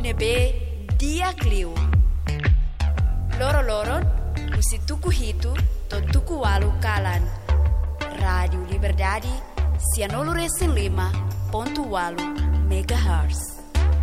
nebe dia kliu. Loro-loron, musi tuku hitu, to tuku walu kalan. Radio Liberdade, 105.8 MHz.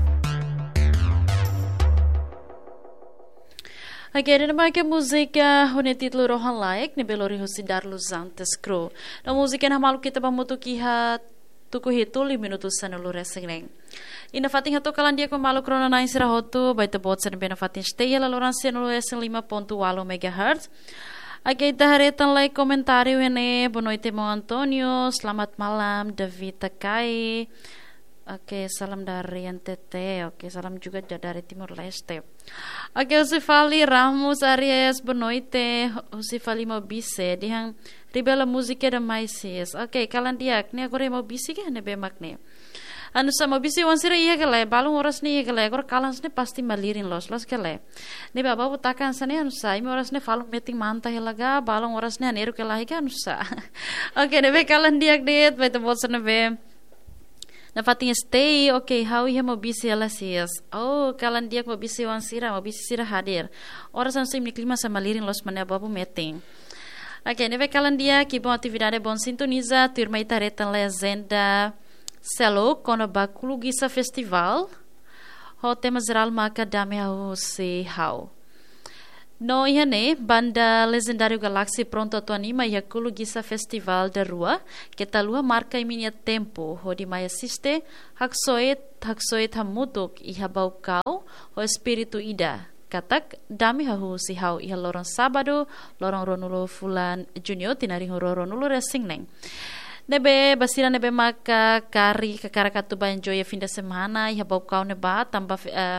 Agora na que música o título rohan like ne belori hosidar luzantes cro. Na música na malu kita bamutu kiha tuku hitu 5 minutos sana lureseng. Ina fatin hato kalan dia ko malu krona na insira hotu baita bot sana bena fatin stay la loransia no lureseng 5.8 MHz. Agora haretan like comentário ene boa noite Mo Antonio, selamat malam David Takai. Oke, salam dari NTT. Oke, salam juga dari Timur Leste. Oke, Usifali Ramos Aries, boa noite. Usifali Mobise, dihang ribela música da Maisis. Oke, kalan diak, ni agora Mobise que ne bemak ne. Anu sa Mobise wansira iya kele, balung oras ni iya kele, agora kalan ne pasti malirin los kele. Ne baba butakan sane anu sa, imi oras ne falung meeting manta helaga, balung oras ne aneru kelahi ka anu sa. Oke, ne be kalan diak dit, baita bolsa ne be. Na fatinha stay, okay, how ia mobisi ela sias. Oh, kalan dia mobisi wansira hadir. Horas an sim clima sa malirin los mane babu meeting. Okay, neve kalan dia que bom atividade bom sintoniza, turma itareta legenda selo kono bakulu gisa festival. Ho tema geral maka dame ao se how. No ihane banda legendário Galaxy pronto a anima e akulu gisa festival da rua que ta lua marca em minha tempo hodi mai assiste haksoet hamutuk e habaukau o espírito ida katak dami hahu si hau iha lorong sábado lorong ronulo fulan junior tinari ronulo racing neng nebe basira nebe maka kari kakarakatu banjo ya fim de semana e habaukau neba tambah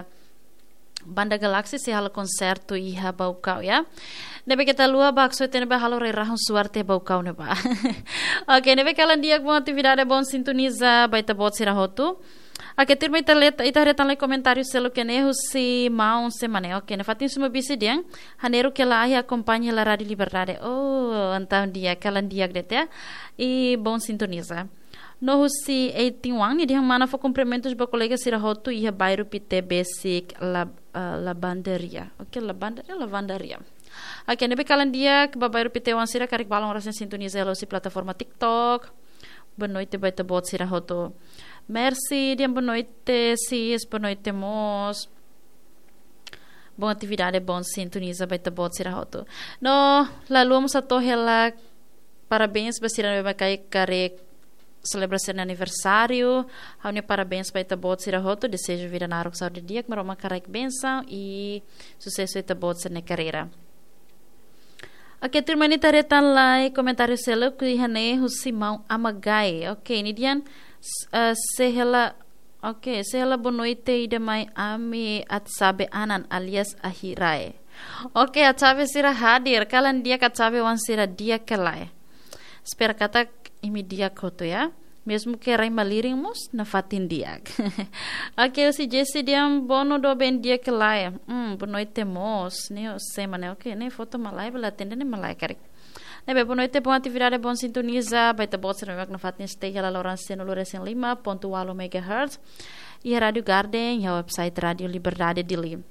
Banda Galaxy se hala concerto e ha baukau ya. Nebe kita lua bakso te nebe halo rahun suarte baukau neba. Ok, nebe kalan dia com atividade bom sintoniza baita bot sira hotu. Ok, turma ita retan le comentário selo que nehu si maun semane. Ok, ne fatin suma bisi diang haneru que la ai acompanha la Radio Liberdade. Oh, então dia kalan dia gret ya. E bom sintoniza. No husi 81 ni dihang mana fo cumprimentos ba colega sira hotu ia bairro pite basic lavanderia. Ok, lavanderia. Ok, nebe kalan dia que ba bairro pite wan sira karik balong rasen sintoniza elo si plataforma TikTok. Boa noite baita bot sira hotu. Merci, boa noite sis, boa noite mos. Boa atividade, bom sintoniza baita bot sira hotu. No, la luamos a torrela parabéns ba sira nebe kai karek celebração de aniversário, há parabéns para esta bot sira hoto, desejo vida na arco saúde dia, que me roma carai benção e sucesso esta bot na carreira. Ok, turma ni taretan lá e comentário selo que hane o Simão Amagai. Ok, nidian sehela boa noite e demai ami at sabe anan alias ahirai. Ok, at sabe sira hadir, kalan dia kat sabe wan sira dia kelai. Espera kata imi dia koto ya. Mesmo que rai maliring mos na fatin diak. Ok, si Jesse diam bono do ben dia que lá é. Boa noite mos, ne semana, ok, ne foto malai bela tende ne malai karik. Ne boa noite, boa atividade, bom sintoniza, baita botsa na fatin stay la Lorança no Lorenzen 5.8 MHz. E Radio Garden, e a website Radio Liberdade de Li.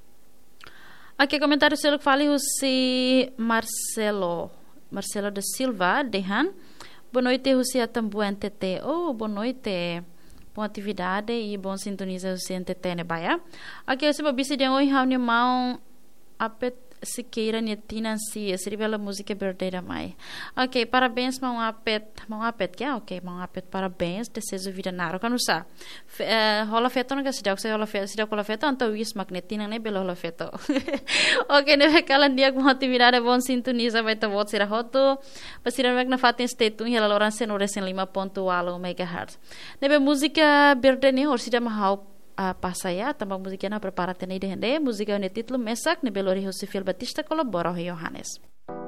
Ok, comentário selo que fale o si Marcelo da Silva, Dehan. Boa noite, Rusia Tambu NTT. Oh, boa noite. Boa atividade e bom sintoniza Rusia NTT, né, baia? Aqui, eu sou bisi de hoje, hauni mau apet sequeira netina si, serivela música verdadeira mai. Ok, parabéns, mau apet, que é? Ok, mau apet, parabéns, desejo vida naro, kan usa. Hola feto, não que se dá, hola feto, então isso magnetina, né, belo hola feto. Ok, né, kalan dia com atividade bom sintoniza, vai ter voto será roto, pasira na fatin stetun, ela Lorança no Lorenzen 5.8 MHz. Nebe música verdadeira, or sida mahau pasaya tambah musiknya preparakan ide hende musika ini titlu mesak ne belori Josefil Batista kolabora Yohanes.